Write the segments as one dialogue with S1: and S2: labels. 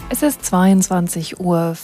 S1: Es ist 22:15 Uhr.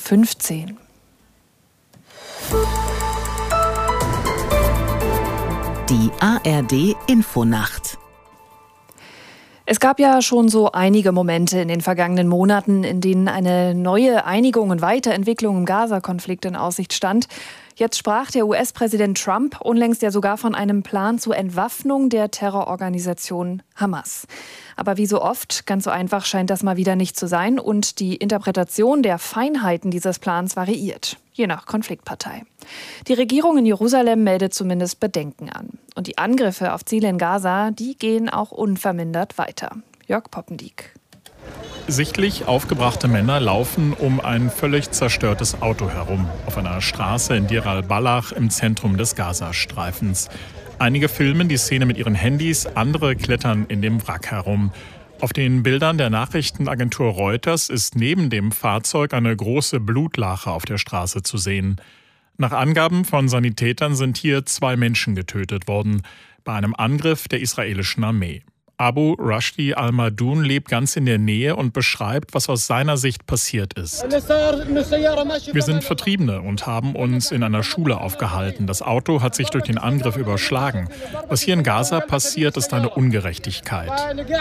S2: Die ARD-Infonacht.
S1: Es gab ja schon so einige Momente in den vergangenen Monaten, in denen eine neue Einigung und Weiterentwicklung im Gaza-Konflikt in Aussicht stand. Jetzt sprach der US-Präsident Trump unlängst ja sogar von einem Plan zur Entwaffnung der Terrororganisation Hamas. Aber wie so oft, ganz so einfach scheint das mal wieder nicht zu sein und die Interpretation der Feinheiten dieses Plans variiert, je nach Konfliktpartei. Die Regierung in Jerusalem meldet zumindest Bedenken an. Und die Angriffe auf Ziele in Gaza, die gehen auch unvermindert weiter. Jörg Poppendiek.
S3: Sichtlich aufgebrachte Männer laufen um ein völlig zerstörtes Auto herum, auf einer Straße in Deir al-Balach im Zentrum des Gazastreifens. Einige filmen die Szene mit ihren Handys, andere klettern in dem Wrack herum. Auf den Bildern der Nachrichtenagentur Reuters ist neben dem Fahrzeug eine große Blutlache auf der Straße zu sehen. Nach Angaben von Sanitätern sind hier 2 Menschen getötet worden, bei einem Angriff der israelischen Armee. Abu Rashdi al-Madoun lebt ganz in der Nähe und beschreibt, was aus seiner Sicht passiert ist. Wir sind Vertriebene und haben uns in einer Schule aufgehalten. Das Auto hat sich durch den Angriff überschlagen. Was hier in Gaza passiert, ist eine Ungerechtigkeit.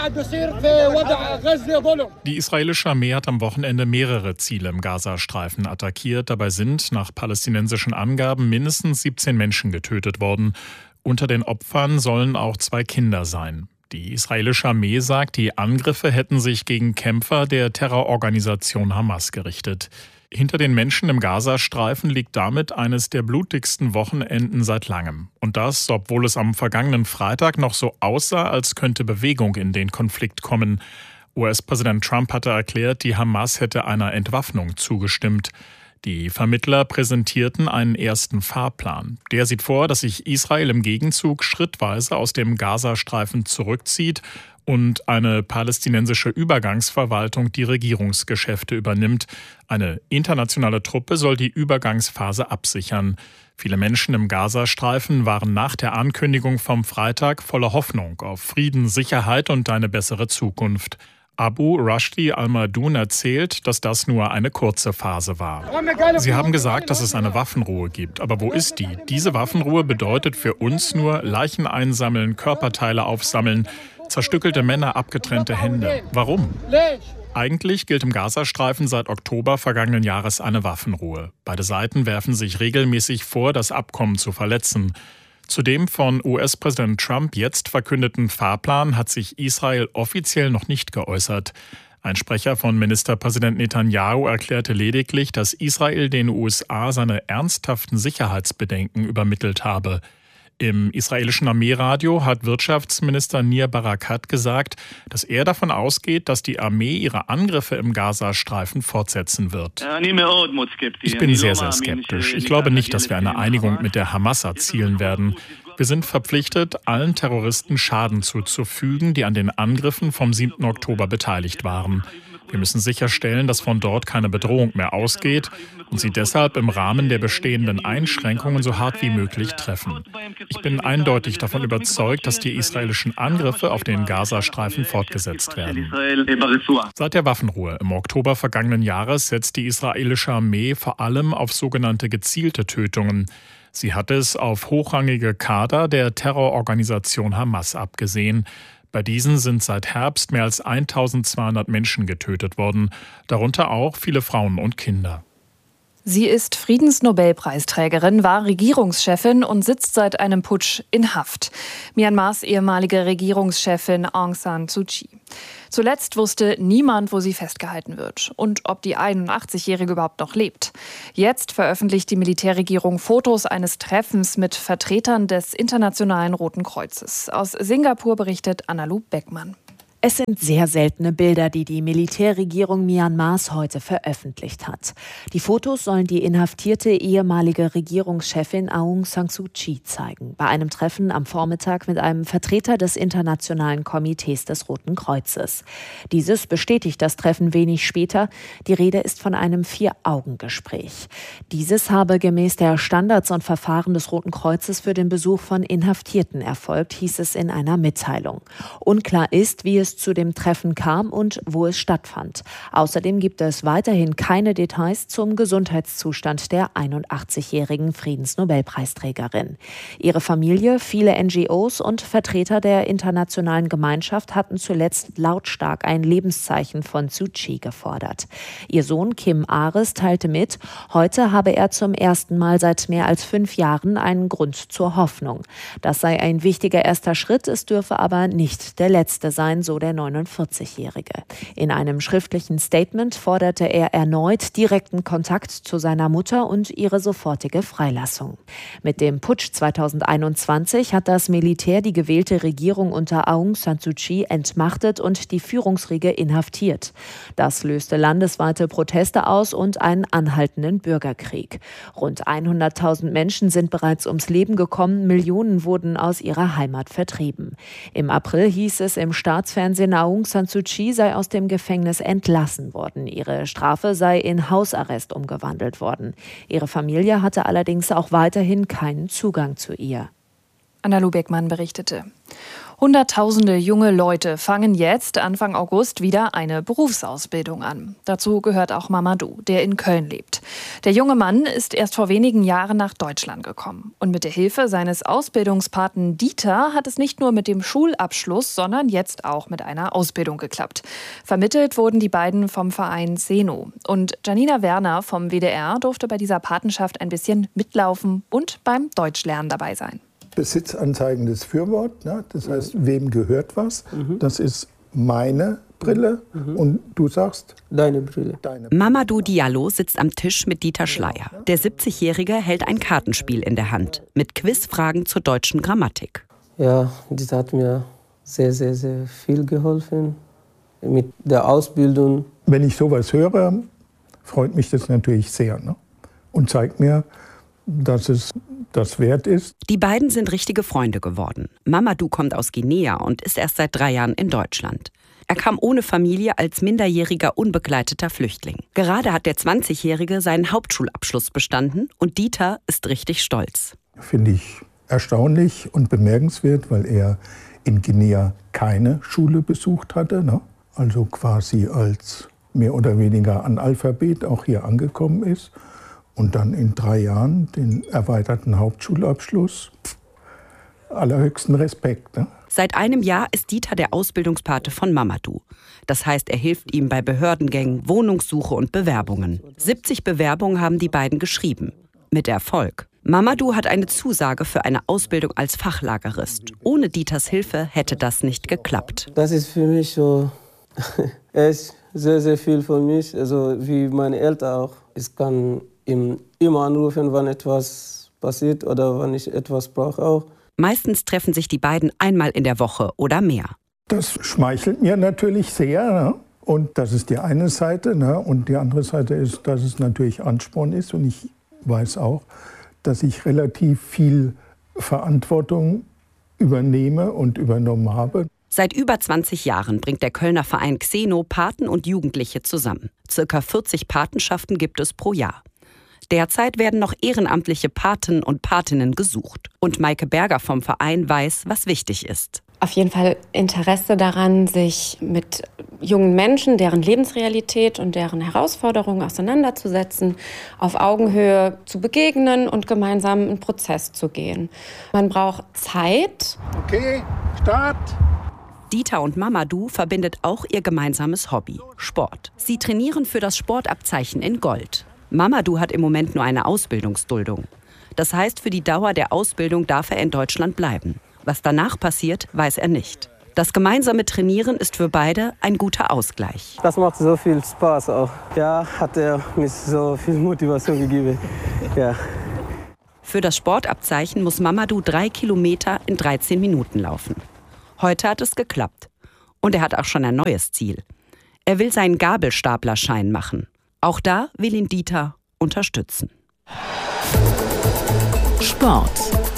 S3: Die israelische Armee hat am Wochenende mehrere Ziele im Gazastreifen attackiert. Dabei sind nach palästinensischen Angaben mindestens 17 Menschen getötet worden. Unter den Opfern sollen auch 2 Kinder sein. Die israelische Armee sagt, die Angriffe hätten sich gegen Kämpfer der Terrororganisation Hamas gerichtet. Hinter den Menschen im Gazastreifen liegt damit eines der blutigsten Wochenenden seit langem. Und das, obwohl es am vergangenen Freitag noch so aussah, als könnte Bewegung in den Konflikt kommen. US-Präsident Trump hatte erklärt, die Hamas hätte einer Entwaffnung zugestimmt. Die Vermittler präsentierten einen ersten Fahrplan. Der sieht vor, dass sich Israel im Gegenzug schrittweise aus dem Gazastreifen zurückzieht und eine palästinensische Übergangsverwaltung die Regierungsgeschäfte übernimmt. Eine internationale Truppe soll die Übergangsphase absichern. Viele Menschen im Gazastreifen waren nach der Ankündigung vom Freitag voller Hoffnung auf Frieden, Sicherheit und eine bessere Zukunft. Abu Rashdi al-Madoun erzählt, dass das nur eine kurze Phase war. Sie haben gesagt, dass es eine Waffenruhe gibt. Aber wo ist die? Diese Waffenruhe bedeutet für uns nur Leichen einsammeln, Körperteile aufsammeln, zerstückelte Männer, abgetrennte Hände. Warum? Eigentlich gilt im Gazastreifen seit Oktober vergangenen Jahres eine Waffenruhe. Beide Seiten werfen sich regelmäßig vor, das Abkommen zu verletzen. Zu dem von US-Präsident Trump jetzt verkündeten Fahrplan hat sich Israel offiziell noch nicht geäußert. Ein Sprecher von Ministerpräsident Netanyahu erklärte lediglich, dass Israel den USA seine ernsthaften Sicherheitsbedenken übermittelt habe. Im israelischen Armeeradio hat Wirtschaftsminister Nir Barakat gesagt, dass er davon ausgeht, dass die Armee ihre Angriffe im Gazastreifen fortsetzen wird. Ich bin sehr, sehr skeptisch. Ich glaube nicht, dass wir eine Einigung mit der Hamas erzielen werden. Wir sind verpflichtet, allen Terroristen Schaden zuzufügen, die an den Angriffen vom 7. Oktober beteiligt waren. Wir müssen sicherstellen, dass von dort keine Bedrohung mehr ausgeht und sie deshalb im Rahmen der bestehenden Einschränkungen so hart wie möglich treffen. Ich bin eindeutig davon überzeugt, dass die israelischen Angriffe auf den Gazastreifen fortgesetzt werden. Seit der Waffenruhe im Oktober vergangenen Jahres setzt die israelische Armee vor allem auf sogenannte gezielte Tötungen. Sie hat es auf hochrangige Kader der Terrororganisation Hamas abgesehen. Bei diesen sind seit Herbst mehr als 1200 Menschen getötet worden, darunter auch viele Frauen und Kinder.
S1: Sie ist Friedensnobelpreisträgerin, war Regierungschefin und sitzt seit einem Putsch in Haft. Myanmars ehemalige Regierungschefin Aung San Suu Kyi. Zuletzt wusste niemand, wo sie festgehalten wird und ob die 81-Jährige überhaupt noch lebt. Jetzt veröffentlicht die Militärregierung Fotos eines Treffens mit Vertretern des Internationalen Roten Kreuzes. Aus Singapur berichtet Anna-Lu Beckmann.
S4: Es sind sehr seltene Bilder, die die Militärregierung Myanmars heute veröffentlicht hat. Die Fotos sollen die inhaftierte ehemalige Regierungschefin Aung San Suu Kyi zeigen, bei einem Treffen am Vormittag mit einem Vertreter des Internationalen Komitees des Roten Kreuzes. Dieses bestätigt das Treffen wenig später. Die Rede ist von einem 4-Augen-Gespräch. Dieses habe gemäß der Standards und Verfahren des Roten Kreuzes für den Besuch von Inhaftierten erfolgt, hieß es in einer Mitteilung. Unklar ist, wie es es zu dem Treffen kam und wo es stattfand. Außerdem gibt es weiterhin keine Details zum Gesundheitszustand der 81-jährigen Friedensnobelpreisträgerin. Ihre Familie, viele NGOs und Vertreter der internationalen Gemeinschaft hatten zuletzt lautstark ein Lebenszeichen von Suu Kyi gefordert. Ihr Sohn Kim Aris teilte mit, heute habe er zum ersten Mal seit mehr als 5 Jahren einen Grund zur Hoffnung. Das sei ein wichtiger erster Schritt, es dürfe aber nicht der letzte sein, so der 49-Jährige. In einem schriftlichen Statement forderte er erneut direkten Kontakt zu seiner Mutter und ihre sofortige Freilassung. Mit dem Putsch 2021 hat das Militär die gewählte Regierung unter Aung San Suu Kyi entmachtet und die Führungsriege inhaftiert. Das löste landesweite Proteste aus und einen anhaltenden Bürgerkrieg. Rund 100.000 Menschen sind bereits ums Leben gekommen, Millionen wurden aus ihrer Heimat vertrieben. Im April hieß es im Staatsfernsehen, Aung San Suu Kyi sei aus dem Gefängnis entlassen worden. Ihre Strafe sei in Hausarrest umgewandelt worden. Ihre Familie hatte allerdings auch weiterhin keinen Zugang zu ihr.
S1: Anna Beckmann berichtete. Hunderttausende junge Leute fangen jetzt Anfang August wieder eine Berufsausbildung an. Dazu gehört auch Mamadou, der in Köln lebt. Der junge Mann ist erst vor wenigen Jahren nach Deutschland gekommen. Und mit der Hilfe seines Ausbildungspaten Dieter hat es nicht nur mit dem Schulabschluss, sondern jetzt auch mit einer Ausbildung geklappt. Vermittelt wurden die beiden vom Verein Seno. Und Janina Werner vom WDR durfte bei dieser Patenschaft ein bisschen mitlaufen und beim Deutschlernen dabei sein.
S5: Besitzanzeigendes Fürwort, ne? Das heißt, wem gehört was? Das ist meine Brille und du sagst?
S6: Deine Brille.
S2: Mamadou Diallo sitzt am Tisch mit Dieter Schleier. Der 70-Jährige hält ein Kartenspiel in der Hand mit Quizfragen zur deutschen Grammatik.
S6: Ja, das hat mir sehr, sehr, sehr viel geholfen mit der Ausbildung.
S5: Wenn ich sowas höre, freut mich das natürlich sehr, ne? Und zeigt mir, dass es das wert ist.
S2: Die beiden sind richtige Freunde geworden. Mamadou kommt aus Guinea und ist erst seit 3 Jahren in Deutschland. Er kam ohne Familie als minderjähriger unbegleiteter Flüchtling. Gerade hat der 20-Jährige seinen Hauptschulabschluss bestanden und Dieter ist richtig stolz.
S5: Finde ich erstaunlich und bemerkenswert, weil er in Guinea keine Schule besucht hatte, ne? Also quasi als mehr oder weniger Analphabet auch hier angekommen ist. Und dann in 3 Jahren den erweiterten Hauptschulabschluss. Allerhöchsten Respekt. Ne?
S2: Seit einem Jahr ist Dieter der Ausbildungspate von Mamadou. Das heißt, er hilft ihm bei Behördengängen, Wohnungssuche und Bewerbungen. 70 Bewerbungen haben die beiden geschrieben. Mit Erfolg. Mamadou hat eine Zusage für eine Ausbildung als Fachlagerist. Ohne Dieters Hilfe hätte das nicht geklappt.
S6: Das ist für mich so echt sehr, sehr viel für mich. Also wie meine Eltern auch. Ich kann ihm immer anrufen, wenn etwas passiert oder wenn ich etwas brauche auch.
S2: Meistens treffen sich die beiden einmal in der Woche oder mehr.
S5: Das schmeichelt mir natürlich sehr. Ne? Und das ist die eine Seite. Ne? Und die andere Seite ist, dass es natürlich Ansporn ist. Und ich weiß auch, dass ich relativ viel Verantwortung übernehme und übernommen habe.
S2: Seit über 20 Jahren bringt der Kölner Verein Xeno Paten und Jugendliche zusammen. Circa 40 Patenschaften gibt es pro Jahr. Derzeit werden noch ehrenamtliche Paten und Patinnen gesucht. Und Maike Berger vom Verein weiß, was wichtig ist.
S7: Auf jeden Fall Interesse daran, sich mit jungen Menschen, deren Lebensrealität und deren Herausforderungen auseinanderzusetzen, auf Augenhöhe zu begegnen und gemeinsam einen Prozess zu gehen. Man braucht Zeit.
S5: Okay, Start!
S2: Dieter und Mamadou verbindet auch ihr gemeinsames Hobby, Sport. Sie trainieren für das Sportabzeichen in Gold. Mamadou hat im Moment nur eine Ausbildungsduldung. Das heißt, für die Dauer der Ausbildung darf er in Deutschland bleiben. Was danach passiert, weiß er nicht. Das gemeinsame Trainieren ist für beide ein guter Ausgleich.
S6: Das macht so viel Spaß auch. Ja, hat er mir so viel Motivation gegeben. Ja.
S2: Für das Sportabzeichen muss Mamadou 3 Kilometer in 13 Minuten laufen. Heute hat es geklappt. Und er hat auch schon ein neues Ziel. Er will seinen Gabelstaplerschein machen. Auch da will ihn Dieter unterstützen.
S4: Sport.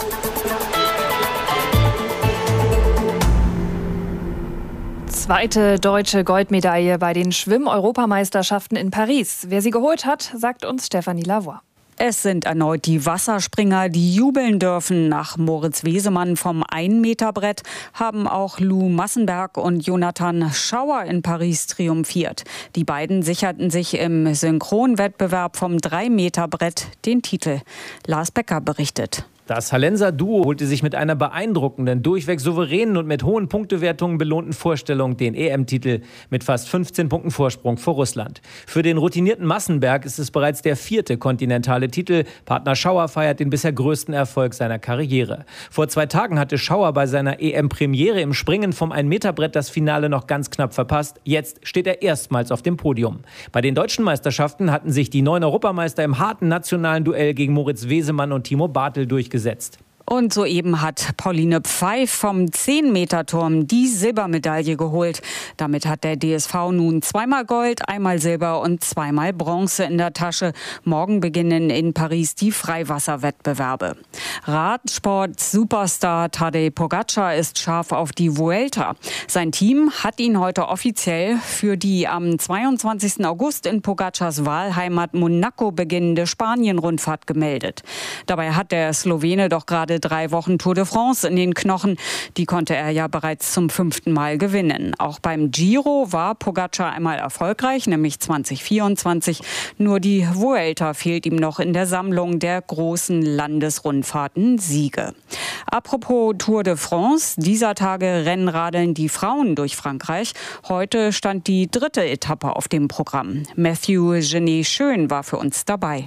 S1: Zweite deutsche Goldmedaille bei den Schwimm-Europameisterschaften in Paris. Wer sie geholt hat, sagt uns Stefanie Lavoie.
S8: Es sind erneut die Wasserspringer, die jubeln dürfen. Nach Moritz Wesemann vom 1-Meter-Brett haben auch Lou Massenberg und Jonathan Schauer in Paris triumphiert. Die beiden sicherten sich im Synchronwettbewerb vom 3-Meter-Brett den Titel. Lars Becker berichtet.
S9: Das Hallenser Duo holte sich mit einer beeindruckenden, durchweg souveränen und mit hohen Punktewertungen belohnten Vorstellung den EM-Titel mit fast 15 Punkten Vorsprung vor Russland. Für den routinierten Massenberg ist es bereits der 4. kontinentale Titel. Partner Schauer feiert den bisher größten Erfolg seiner Karriere. Vor 2 Tagen hatte Schauer bei seiner EM-Premiere im Springen vom 1-Meter-Brett das Finale noch ganz knapp verpasst. Jetzt steht er erstmals auf dem Podium. Bei den deutschen Meisterschaften hatten sich die 9 Europameister im harten nationalen Duell gegen Moritz Wesemann und Timo Bartel durchgesetzt.
S8: Und soeben hat Pauline Pfeif vom 10-Meter-Turm die Silbermedaille geholt. Damit hat der DSV nun 2-mal Gold, 1-mal Silber und 2-mal Bronze in der Tasche. Morgen beginnen in Paris die Freiwasserwettbewerbe. Radsport-Superstar Tadej Pogačar ist scharf auf die Vuelta. Sein Team hat ihn heute offiziell für die am 22. August in Pogačars Wahlheimat Monaco beginnende Spanien-Rundfahrt gemeldet. Dabei hat der Slowene doch gerade 3 Wochen Tour de France in den Knochen. Die konnte er ja bereits zum 5. Mal gewinnen. Auch beim Giro war Pogačar einmal erfolgreich, nämlich 2024. Nur die Vuelta fehlt ihm noch in der Sammlung der großen Landesrundfahrten-Siege. Apropos Tour de France, dieser Tage Rennradeln die Frauen durch Frankreich. Heute stand die 3. Etappe auf dem Programm. Matthew Genet-Schön war für uns dabei.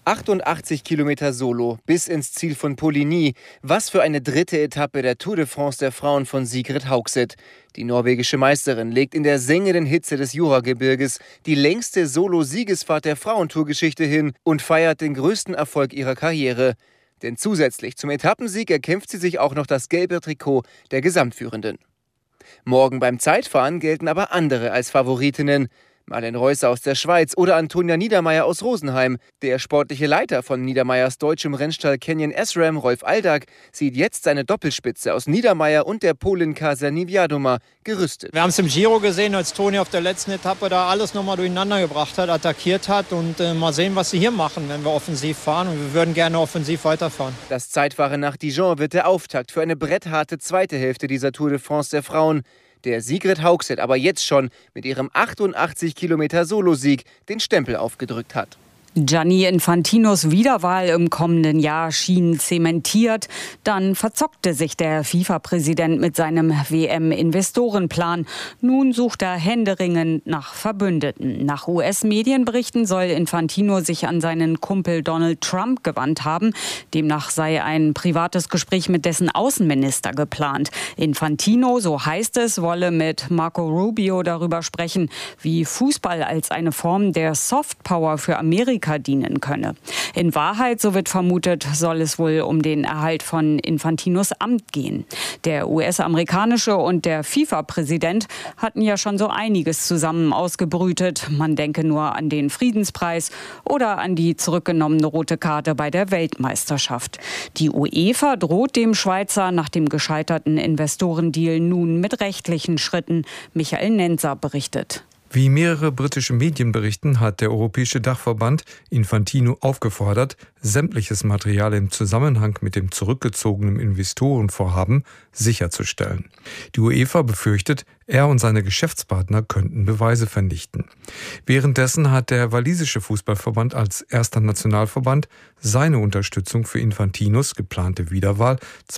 S10: 88 Kilometer Solo bis ins Ziel von Poligny. Was für eine 3. Etappe der Tour de France der Frauen von Sigrid Haugset. Die norwegische Meisterin legt in der sengenden Hitze des Juragebirges die längste Solo-Siegesfahrt der Frauentourgeschichte hin und feiert den größten Erfolg ihrer Karriere. Denn zusätzlich zum Etappensieg erkämpft sie sich auch noch das gelbe Trikot der Gesamtführenden. Morgen beim Zeitfahren gelten aber andere als Favoritinnen. Marlen Reusser aus der Schweiz oder Antonia Niedermeyer aus Rosenheim. Der sportliche Leiter von Niedermeyers deutschem Rennstall Canyon SRAM, Rolf Aldag, sieht jetzt seine Doppelspitze aus Niedermeyer und der Polin Kasia Niewiadoma gerüstet.
S11: Wir haben es im Giro gesehen, als Toni auf der letzten Etappe da alles nochmal durcheinander gebracht hat, attackiert hat und mal sehen, was sie hier machen, wenn wir offensiv fahren. Und wir würden gerne offensiv weiterfahren.
S10: Das Zeitfahren nach Dijon wird der Auftakt für eine brettharte zweite Hälfte dieser Tour de France der Frauen. Der Sigrid Haugset aber jetzt schon mit ihrem 88 Kilometer Solosieg den Stempel aufgedrückt hat.
S8: Gianni Infantinos Wiederwahl im kommenden Jahr schien zementiert. Dann verzockte sich der FIFA-Präsident mit seinem WM-Investorenplan. Nun sucht er händeringend nach Verbündeten. Nach US-Medienberichten soll Infantino sich an seinen Kumpel Donald Trump gewandt haben. Demnach sei ein privates Gespräch mit dessen Außenminister geplant. Infantino, so heißt es, wolle mit Marco Rubio darüber sprechen, wie Fußball als eine Form der Softpower für Amerika dienen könne. In Wahrheit, so wird vermutet, soll es wohl um den Erhalt von Infantinos Amt gehen. Der US-amerikanische und der FIFA-Präsident hatten ja schon so einiges zusammen ausgebrütet. Man denke nur an den Friedenspreis oder an die zurückgenommene rote Karte bei der Weltmeisterschaft. Die UEFA droht dem Schweizer nach dem gescheiterten Investorendeal nun mit rechtlichen Schritten. Michael Nenzer berichtet.
S12: Wie mehrere britische Medien berichten, hat der Europäische Dachverband Infantino aufgefordert, sämtliches Material im Zusammenhang mit dem zurückgezogenen Investorenvorhaben sicherzustellen. Die UEFA befürchtet, er und seine Geschäftspartner könnten Beweise vernichten. Währenddessen hat der walisische Fußballverband als erster Nationalverband seine Unterstützung für Infantinos geplante Wiederwahl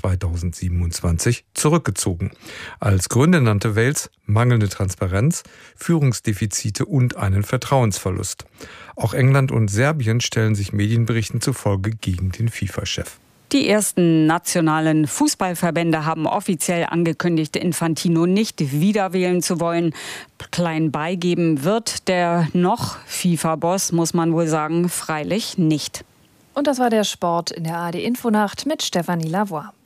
S12: 2027 zurückgezogen. Als Gründe nannte Wales mangelnde Transparenz, Führungsdefizite und einen Vertrauensverlust. Auch England und Serbien stellen sich Medienberichten zufolge gegen den FIFA-Chef.
S8: Die ersten nationalen Fußballverbände haben offiziell angekündigt, Infantino nicht wiederwählen zu wollen. Klein beigeben wird der noch FIFA-Boss, muss man wohl sagen, freilich nicht.
S1: Und das war der Sport in der ARD Infonacht mit Stefanie Lavoie.